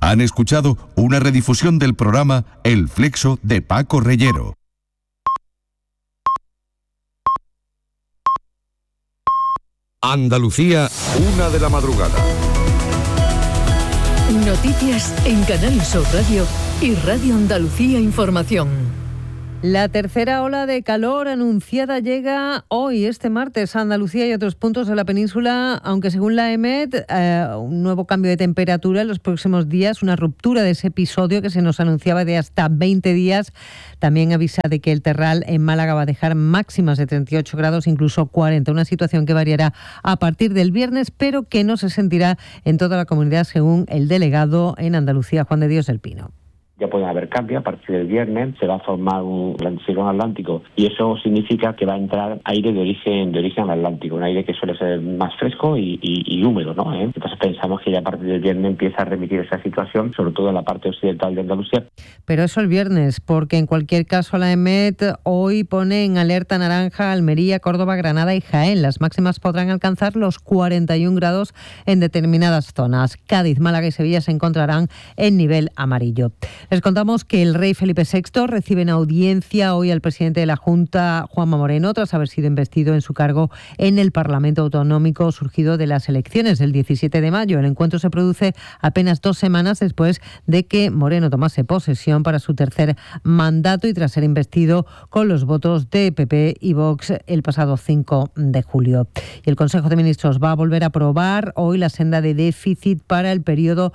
Han escuchado una redifusión del programa El Flexo de Paco Reyero. Andalucía, 1 de la madrugada. Noticias en Canal Sur Radio y Radio Andalucía Información. La tercera ola de calor anunciada llega hoy, este martes, a Andalucía y otros puntos de la península, aunque según la EMET, un nuevo cambio de temperatura en los próximos días, una ruptura de ese episodio que se nos anunciaba de hasta 20 días. También avisa de que el Terral en Málaga va a dejar máximas de 38 grados, incluso 40, una situación que variará a partir del viernes, pero que no se sentirá en toda la comunidad, según el delegado en Andalucía, Juan de Dios del Pino. Ya pueden haber cambios. A partir del viernes se va a formar un anticiclón atlántico y eso significa que va a entrar aire de origen atlántico, un aire que suele ser más fresco y húmedo, ¿no? Entonces pensamos que ya a partir del viernes empieza a remitir esa situación, sobre todo en la parte occidental de Andalucía. Pero eso el viernes, porque en cualquier caso la EMET hoy pone en alerta naranja Almería, Córdoba, Granada y Jaén. Las máximas podrán alcanzar los 41 grados en determinadas zonas. Cádiz, Málaga y Sevilla se encontrarán en nivel amarillo. Les contamos que el rey Felipe VI recibe en audiencia hoy al presidente de la Junta, Juanma Moreno, tras haber sido investido en su cargo en el Parlamento Autonómico surgido de las elecciones del 17 de mayo. El encuentro se produce apenas 2 semanas después de que Moreno tomase posesión para su tercer mandato y tras ser investido con los votos de PP y Vox el pasado 5 de julio. Y el Consejo de Ministros va a volver a aprobar hoy la senda de déficit para el periodo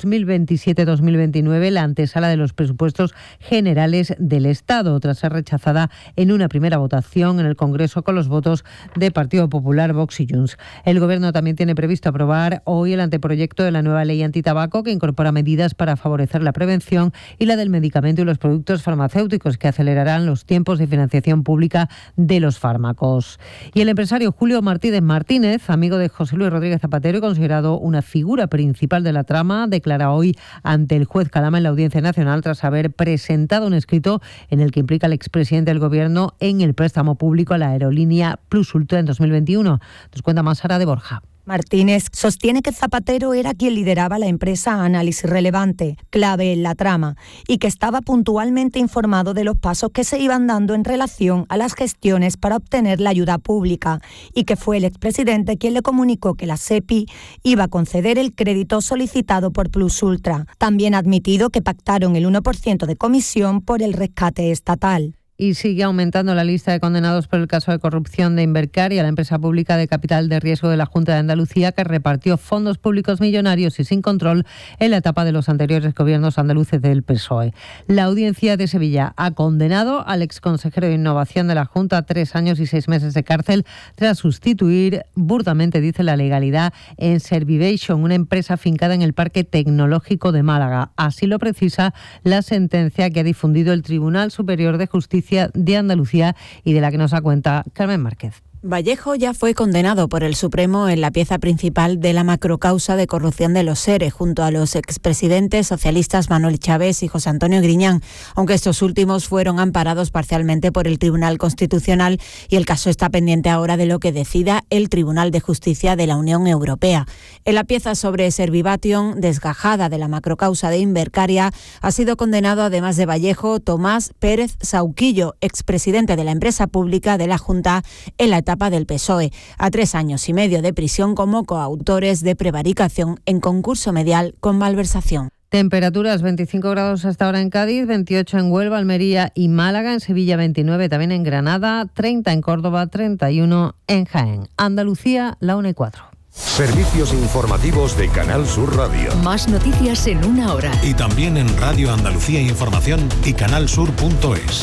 2027-2029, la antesala de los presupuestos generales del Estado, tras ser rechazada en una primera votación en el Congreso con los votos de Partido Popular, Vox y Junts. El Gobierno también tiene previsto aprobar hoy el anteproyecto de la nueva ley antitabaco que incorpora medidas para favorecer la prevención y la del medicamento y los productos farmacéuticos que acelerarán los tiempos de financiación pública de los fármacos. Y el empresario Julio Martínez, amigo de José Luis Rodríguez Zapatero y considerado una figura principal de la trama, declara hoy ante el juez Calama en la Audiencia Nacional tras haber presentado un escrito en el que implica al expresidente del Gobierno en el préstamo público a la aerolínea Plus Ultra en 2021. Nos cuenta más Sara de Borja. Martínez sostiene que Zapatero era quien lideraba la empresa Análisis Relevante, clave en la trama, y que estaba puntualmente informado de los pasos que se iban dando en relación a las gestiones para obtener la ayuda pública, y que fue el expresidente quien le comunicó que la SEPI iba a conceder el crédito solicitado por Plus Ultra. También ha admitido que pactaron el 1% de comisión por el rescate estatal. Y sigue aumentando la lista de condenados por el caso de corrupción de Invercaria, la empresa pública de capital de riesgo de la Junta de Andalucía, que repartió fondos públicos millonarios y sin control en la etapa de los anteriores gobiernos andaluces del PSOE. La Audiencia de Sevilla ha condenado al exconsejero de Innovación de la Junta a 3 años y 6 meses de cárcel tras sustituir, burdamente dice la legalidad, en Servivation, una empresa afincada en el Parque Tecnológico de Málaga. Así lo precisa la sentencia que ha difundido el Tribunal Superior de Justicia de Andalucía y de la que nos da cuenta Carmen Márquez. Vallejo ya fue condenado por el Supremo en la pieza principal de la macrocausa de corrupción de los SERE, junto a los expresidentes socialistas Manuel Chávez y José Antonio Griñán, aunque estos últimos fueron amparados parcialmente por el Tribunal Constitucional y el caso está pendiente ahora de lo que decida el Tribunal de Justicia de la Unión Europea. En la pieza sobre Servivation, desgajada de la macrocausa de Invercaria, ha sido condenado, además de Vallejo, Tomás Pérez Sauquillo, expresidente de la empresa pública de la Junta en la etapa del PSOE, a 3 años y medio de prisión como coautores de prevaricación en concurso medial con malversación. Temperaturas 25 grados hasta ahora en Cádiz, 28 en Huelva, Almería y Málaga, en Sevilla 29, también en Granada, 30 en Córdoba, 31 en Jaén. Andalucía, la 1:04. Servicios informativos de Canal Sur Radio. Más noticias en 1 hora. Y también en Radio Andalucía Información y canalsur.es.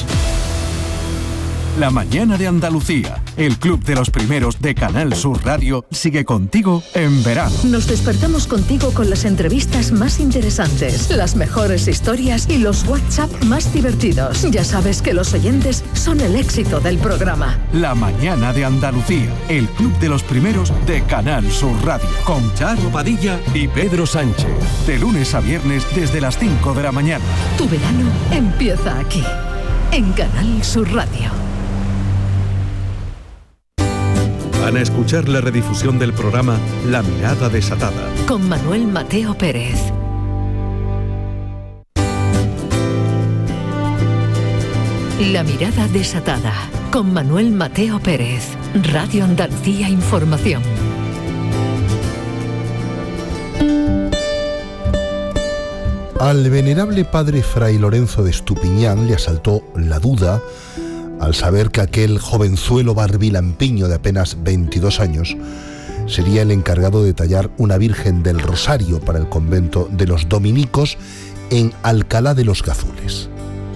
La mañana de Andalucía, el club de los primeros de Canal Sur Radio, sigue contigo en verano. Nos despertamos contigo con las entrevistas más interesantes, las mejores historias y los WhatsApp más divertidos. Ya sabes que los oyentes son el éxito del programa. La mañana de Andalucía, el club de los primeros de Canal Sur Radio, con Charo Padilla y Pedro Sánchez. De lunes a viernes desde las 5 de la mañana. Tu verano empieza aquí, en Canal Sur Radio. Van a escuchar la redifusión del programa La Mirada Desatada. Con Manuel Mateo Pérez. La mirada desatada, con Manuel Mateo Pérez, Radio Andalucía Información. Al venerable padre Fray Lorenzo de Estupiñán le asaltó la duda al saber que aquel jovenzuelo barbilampiño de apenas 22 años sería el encargado de tallar una Virgen del Rosario para el convento de los dominicos en Alcalá de los Gazules.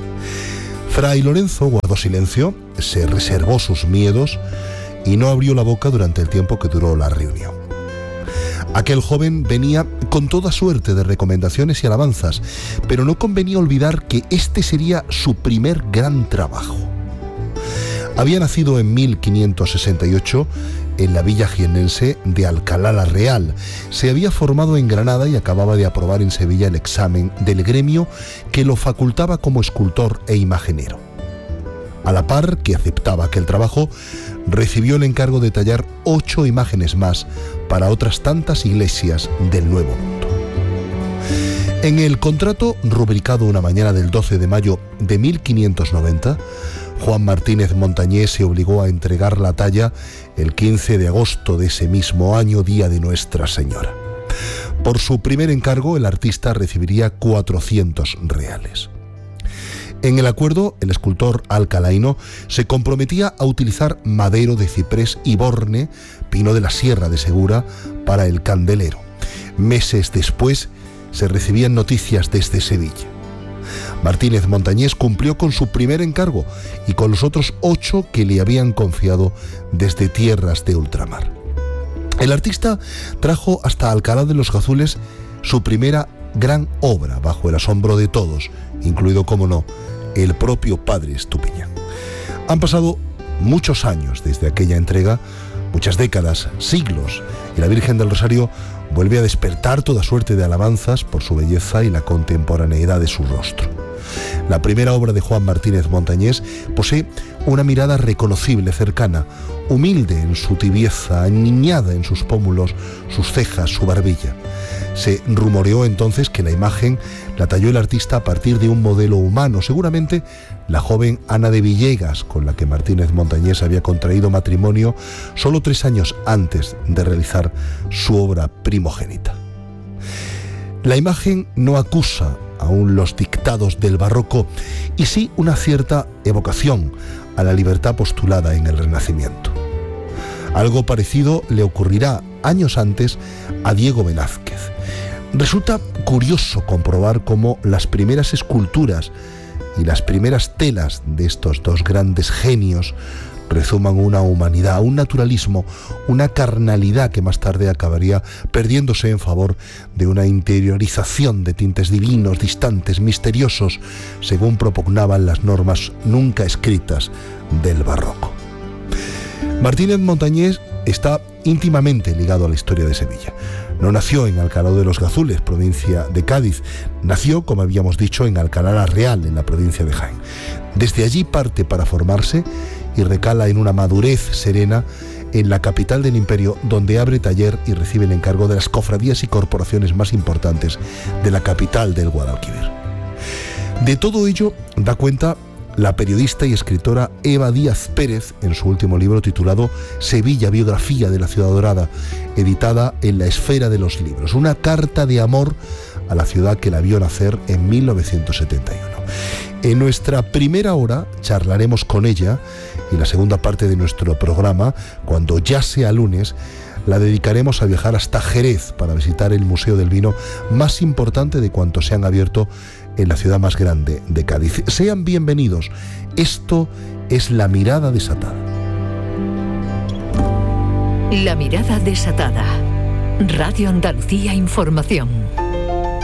Fray Lorenzo guardó silencio, se reservó sus miedos y no abrió la boca durante el tiempo que duró la reunión. Aquel joven venía con toda suerte de recomendaciones y alabanzas, pero no convenía olvidar que este sería su primer gran trabajo. Había nacido en 1568 en la villa jiennense de Alcalá la Real. Se había formado en Granada y acababa de aprobar en Sevilla el examen del gremio que lo facultaba como escultor e imaginero. A la par que aceptaba aquel trabajo, recibió el encargo de tallar 8 imágenes más para otras tantas iglesias del Nuevo Mundo. En el contrato, rubricado una mañana del 12 de mayo de 1590, Juan Martínez Montañés se obligó a entregar la talla el 15 de agosto de ese mismo año, día de Nuestra Señora. Por su primer encargo, el artista recibiría 400 reales. En el acuerdo, el escultor alcalaíno se comprometía a utilizar madero de ciprés y borne, pino de la Sierra de Segura, para el candelero. Meses después, se recibían noticias desde Sevilla. Martínez Montañés cumplió con su primer encargo y con los otros 8 que le habían confiado desde tierras de ultramar. El artista trajo hasta Alcalá de los Gazules su primera gran obra bajo el asombro de todos, incluido, como no, el propio padre Estupiñán. Han pasado muchos años desde aquella entrega, muchas décadas, siglos, y la Virgen del Rosario vuelve a despertar toda suerte de alabanzas por su belleza y la contemporaneidad de su rostro. La primera obra de Juan Martínez Montañés posee una mirada reconocible, cercana, humilde en su tibieza, aniñada en sus pómulos, sus cejas, su barbilla. Se rumoreó entonces que la imagen la talló el artista a partir de un modelo humano, seguramente la joven Ana de Villegas, con la que Martínez Montañés había contraído matrimonio solo 3 años antes de realizar su obra primogénita. La imagen no acusa aún los dictados del barroco y sí una cierta evocación a la libertad postulada en el Renacimiento. Algo parecido le ocurrirá años antes a Diego Velázquez. Resulta curioso comprobar cómo las primeras esculturas y las primeras telas de estos dos grandes genios rezuman una humanidad, un naturalismo, una carnalidad que más tarde acabaría perdiéndose en favor de una interiorización de tintes divinos, distantes, misteriosos, según propugnaban las normas nunca escritas del barroco. Martínez Montañés está íntimamente ligado a la historia de Sevilla. No nació en Alcalá de los Gazules, provincia de Cádiz. Nació, como habíamos dicho, en Alcalá la Real, en la provincia de Jaén. Desde allí parte para formarse y recala en una madurez serena en la capital del imperio, donde abre taller y recibe el encargo de las cofradías y corporaciones más importantes de la capital del Guadalquivir. De todo ello da cuenta la periodista y escritora Eva Díaz Pérez en su último libro titulado Sevilla, biografía de la ciudad dorada, editada en La Esfera de los Libros, una carta de amor a la ciudad que la vio nacer en 1971. En nuestra primera hora charlaremos con ella y la segunda parte de nuestro programa, cuando ya sea lunes, la dedicaremos a viajar hasta Jerez para visitar el Museo del Vino más importante de cuantos se han abierto en la ciudad más grande de Cádiz. Sean bienvenidos. Esto es La Mirada Desatada. La Mirada Desatada. Radio Andalucía Información.